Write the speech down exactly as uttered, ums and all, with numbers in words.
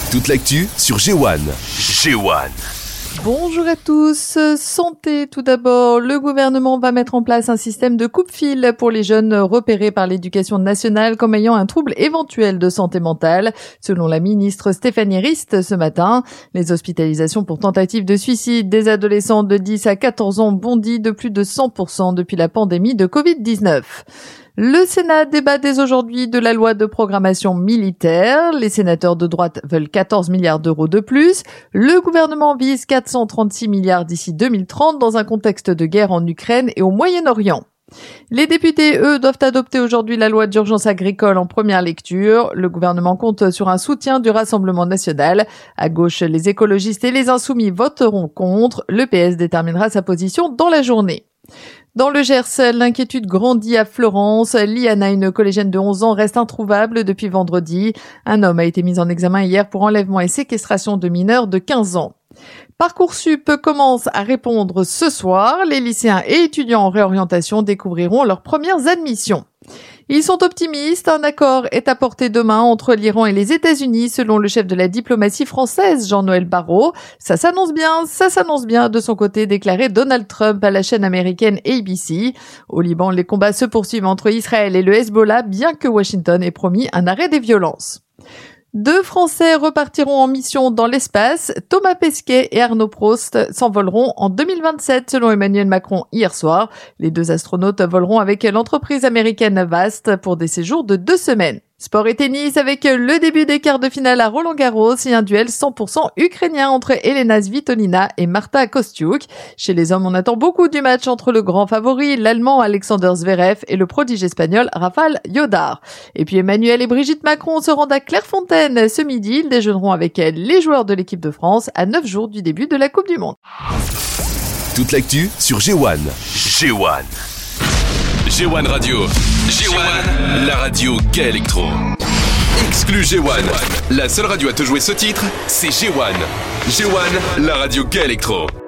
Toute l'actu sur G un. G un. Bonjour à tous. Santé tout d'abord. Le gouvernement va mettre en place un système de coupe-fil pour les jeunes repérés par l'éducation nationale comme ayant un trouble éventuel de santé mentale. Selon la ministre Stéphanie Rist ce matin, les hospitalisations pour tentative de suicide des adolescents de dix à quatorze ans bondit de plus de cent pour cent depuis la pandémie de covid dix-neuf. Le Sénat débat dès aujourd'hui de la loi de programmation militaire. Les sénateurs de droite veulent quatorze milliards d'euros de plus. Le gouvernement vise quatre cent trente-six milliards d'ici deux mille trente dans un contexte de guerre en Ukraine et au Moyen-Orient. Les députés, eux, doivent adopter aujourd'hui la loi d'urgence agricole en première lecture. Le gouvernement compte sur un soutien du Rassemblement national. À gauche, les écologistes et les insoumis voteront contre. Le P S déterminera sa position dans la journée. Dans le Gers, l'inquiétude grandit à Florence. Liana, une collégienne de onze ans, reste introuvable depuis vendredi. Un homme a été mis en examen hier pour enlèvement et séquestration de mineurs de quinze ans. Parcoursup commence à répondre ce soir. Les lycéens et étudiants en réorientation découvriront leurs premières admissions. Ils sont optimistes. Un accord est à portée demain entre l'Iran et les États-Unis, selon le chef de la diplomatie française, Jean-Noël Barrot. Ça s'annonce bien, ça s'annonce bien, de son côté, déclaré Donald Trump à la chaîne américaine A B C. Au Liban, les combats se poursuivent entre Israël et le Hezbollah, bien que Washington ait promis un arrêt des violences. Deux Français repartiront en mission dans l'espace. Thomas Pesquet et Arnaud Prost s'envoleront en deux mille vingt-sept, selon Emmanuel Macron hier soir. Les deux astronautes voleront avec l'entreprise américaine Avast pour des séjours de deux semaines. Sport et tennis avec le début des quarts de finale à Roland-Garros et un duel cent pour cent ukrainien entre Elena Svitolina et Marta Kostyuk. Chez les hommes, on attend beaucoup du match entre le grand favori, l'Allemand Alexander Zverev, et le prodige espagnol Rafael Yodar. Et puis Emmanuel et Brigitte Macron se rendent à Clairefontaine ce midi. Ils déjeuneront avec les joueurs de l'équipe de France à neuf jours du début de la Coupe du Monde. Toute l'actu sur G un. G un. G un Radio. G un, la radio Gay Electro. Exclu G un. La seule radio à te jouer ce titre, c'est G un. G un, la radio Gay Electro.